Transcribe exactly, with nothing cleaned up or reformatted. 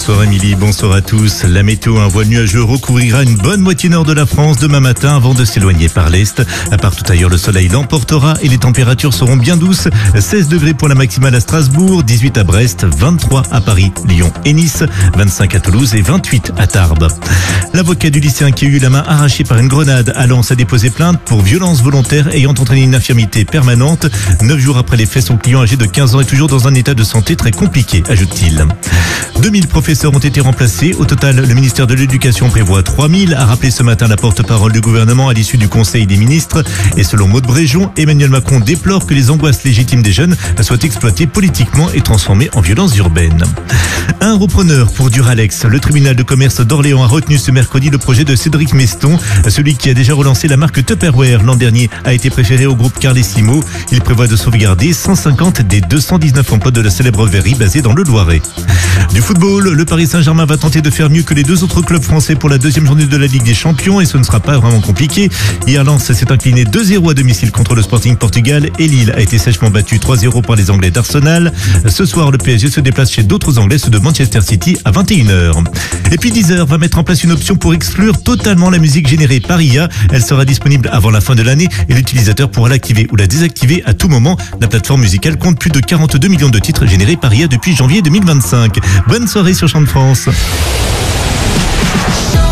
Bonsoir Émilie, bonsoir à tous. La météo, un voile nuageux recouvrira une bonne moitié nord de la France demain matin avant de s'éloigner par l'est. À partout ailleurs, le soleil l'emportera et les températures seront bien douces. seize degrés pour la maximale à Strasbourg, dix-huit à Brest, vingt-trois à Paris, Lyon et Nice, vingt-cinq à Toulouse et vingt-huit à Tarbes. L'avocat du lycéen qui a eu la main arrachée par une grenade à Lens a déposé plainte pour violence volontaire ayant entraîné une infirmité permanente. Neuf jours après les faits, son client âgé de quinze ans est toujours dans un état de santé très compliqué, ajoute-t-il. deux mille professeurs ont été remplacés. Au total, le ministère de l'Éducation prévoit trois mille, a rappelé ce matin la porte-parole du gouvernement à l'issue du Conseil des ministres. Et selon Maud Bréjon, Emmanuel Macron déplore que les angoisses légitimes des jeunes soient exploitées politiquement et transformées en violences urbaines. Un repreneur pour Duralex. Le tribunal de commerce d'Orléans a retenu ce mercredi le projet de Cédric Meston. Celui qui a déjà relancé la marque Tupperware l'an dernier a été préféré au groupe Carlesimo. Il prévoit de sauvegarder cent cinquante des deux cent dix-neuf emplois de la célèbre verrerie basée dans le Loiret. Du football, le Paris Saint-Germain va tenter de faire mieux que les deux autres clubs français pour la deuxième journée de la Ligue des Champions et ce ne sera pas vraiment compliqué. Hier, Lens s'est incliné deux zéro à domicile contre le Sporting Portugal et Lille a été sèchement battu trois zéro par les Anglais d'Arsenal. Ce soir, le P S G se déplace chez d'autres Anglais, ceux de Manchester City à vingt et une heures. Et puis Deezer va mettre en place une option pour exclure totalement la musique générée par I A. Elle sera disponible avant la fin de l'année et l'utilisateur pourra l'activer ou la désactiver à tout moment. La plateforme musicale compte plus de quarante-deux millions de titres générés par I A depuis janvier deux mille vingt-cinq. Bonne soirée sur Chant de France.